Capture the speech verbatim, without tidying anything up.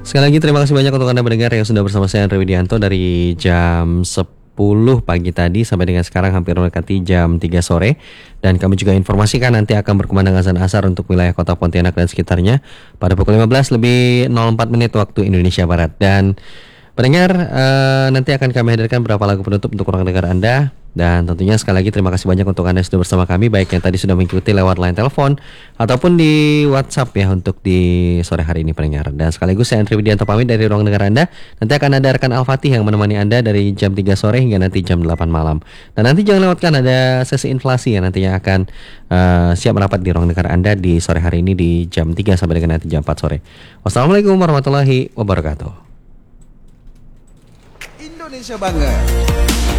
Sekali lagi terima kasih banyak untuk Anda pendengar yang sudah bersama saya Andre Widianto dari jam sepuluh pagi tadi sampai dengan sekarang hampir mendekati jam tiga sore. Dan kami juga informasikan nanti akan berkumandang azan asar untuk wilayah kota Pontianak dan sekitarnya pada pukul lima belas lebih nol empat menit waktu Indonesia Barat. Dan pendengar, eh, nanti akan kami hadirkan beberapa lagu penutup untuk ruang dengar Anda. Dan tentunya sekali lagi terima kasih banyak untuk Anda yang sudah bersama kami, baik yang tadi sudah mengikuti lewat line telepon ataupun di WhatsApp ya untuk di sore hari ini pendengar. Dan sekaligus saya Andre Widianto pamit dari ruang dengar Anda. Nanti akan ada rekan Al-Fatih yang menemani Anda dari jam tiga sore hingga nanti jam delapan malam. Dan nanti jangan lewatkan ada sesi inflasi yang nantinya akan uh, siap merapat di ruang dengar Anda di sore hari ini di jam tiga sampai dengan nanti jam empat sore. Wassalamualaikum warahmatullahi wabarakatuh. Indonesia Bangga.